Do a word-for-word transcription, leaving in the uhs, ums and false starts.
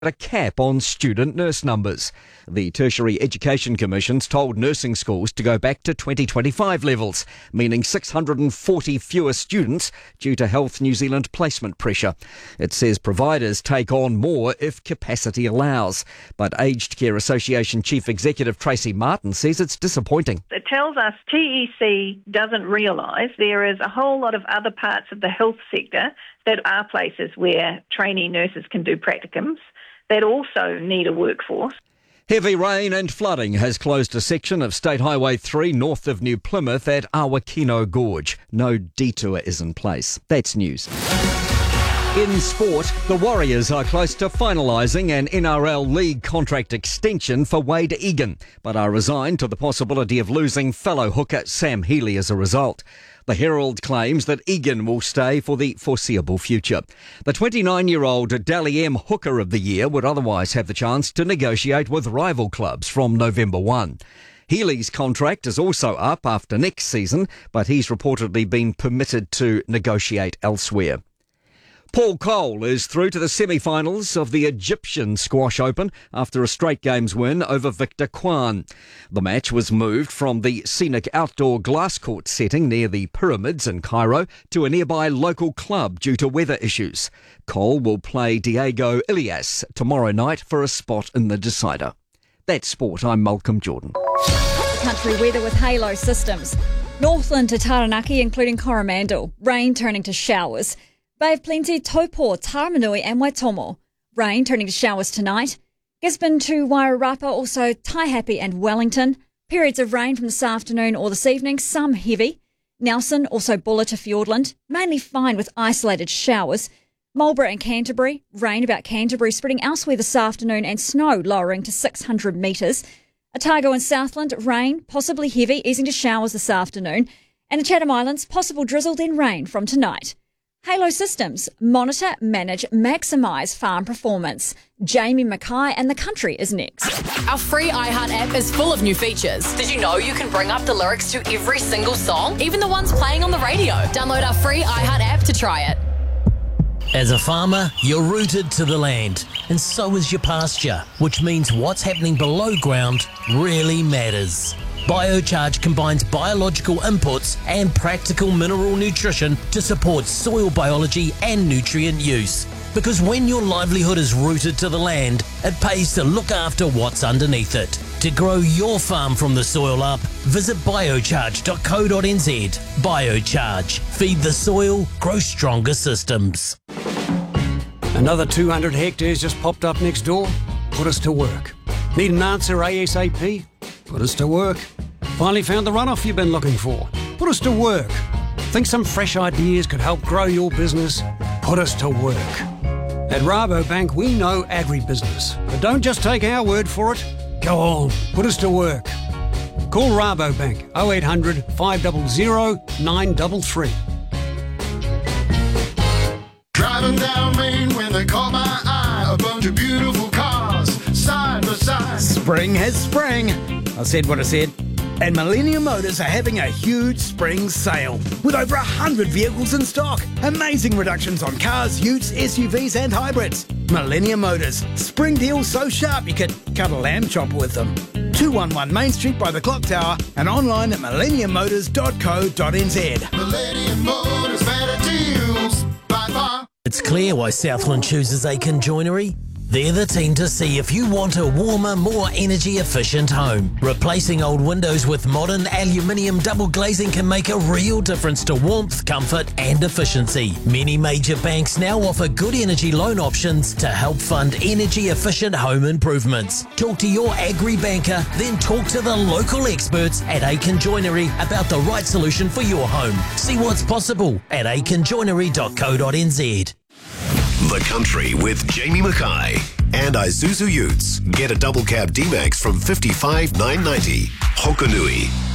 a cap on student nurse numbers. The Tertiary Education Commission's told nursing schools to go back to twenty twenty-five levels, meaning six hundred forty fewer students due to Health New Zealand placement pressure. It says providers take on more if capacity allows. But Aged Care Association Chief Executive Tracy Martin says it's disappointing. It tells us T E C doesn't realise there is a whole lot of other parts of the health sector that are places where trainee nurses can do practicums that also need a workforce. Heavy rain and flooding has closed a section of State Highway three north of New Plymouth at Awakino Gorge. No detour is in place. That's news. In sport, the Warriors are close to finalising an N R L League contract extension for Wade Egan, but are resigned to the possibility of losing fellow hooker Sam Healy as a result. The Herald claims that Egan will stay for the foreseeable future. The twenty-nine-year-old Dally M Hooker of the Year would otherwise have the chance to negotiate with rival clubs from November first. Healy's contract is also up after next season, but he's reportedly been permitted to negotiate elsewhere. Paul Cole is through to the semi-finals of the Egyptian Squash Open after a straight games win over Victor Kwan. The match was moved from the scenic outdoor glass court setting near the pyramids in Cairo to a nearby local club due to weather issues. Cole will play Diego Ilias tomorrow night for a spot in the decider. That's sport. I'm Malcolm Jordan. Country weather with Halo Systems. Northland to Taranaki, including Coromandel. Rain turning to showers. Bay of Plenty, Taupo, Taramanui and Waitomo. Rain turning to showers tonight. Gisborne to Wairarapa, also Taihape and Wellington. Periods of rain from this afternoon or this evening, some heavy. Nelson, also Buller to Fiordland, mainly fine with isolated showers. Marlborough and Canterbury, rain about Canterbury spreading elsewhere this afternoon and snow lowering to six hundred metres. Otago and Southland, rain, possibly heavy, easing to showers this afternoon. And the Chatham Islands, possible drizzle then rain from tonight. Halo Systems, monitor, manage, maximise farm performance. Jamie Mackay and the Country is next. Our free iHeart app is full of new features. Did you know you can bring up the lyrics to every single song, even the ones playing on the radio? Download our free iHeart app to try it. As a farmer, you're rooted to the land, and so is your pasture, which means what's happening below ground really matters. Biocharge combines biological inputs and practical mineral nutrition to support soil biology and nutrient use. Because when your livelihood is rooted to the land, it pays to look after what's underneath it. To grow your farm from the soil up, visit biocharge dot co dot n z. Biocharge. Feed the soil, grow stronger systems. Another two hundred hectares just popped up next door? Put us to work. Need an answer ASAP? Put us to work. Finally found the runoff you've been looking for? Put us to work. Think some fresh ideas could help grow your business? Put us to work. At Rabobank, we know agribusiness. But don't just take our word for it. Go on, put us to work. Call Rabobank oh eight hundred, five hundred, nine three three. Driving down Main when they caught my eye, a bunch of beautiful cars, side by side. Spring has sprang. I said what I said. And Millennium Motors are having a huge spring sale with over one hundred vehicles in stock. Amazing reductions on cars, utes, S U Vs and hybrids. Millennium Motors. Spring deals so sharp you could cut a lamb chop with them. two eleven Main Street by the Clock Tower and online at millennium motors dot co dot n z. Millennium Motors, better deals by far. It's clear why Southland chooses Aiken Joinery. They're the team to see if you want a warmer, more energy-efficient home. Replacing old windows with modern aluminium double glazing can make a real difference to warmth, comfort and efficiency. Many major banks now offer good energy loan options to help fund energy-efficient home improvements. Talk to your agri-banker, then talk to the local experts at Aiken Joinery about the right solution for your home. See what's possible at aiken joinery dot co dot n z. The Country with Jamie Mackay and Isuzu Utes. Get a double cab D-Max from fifty-five thousand nine hundred ninety. Hokanui.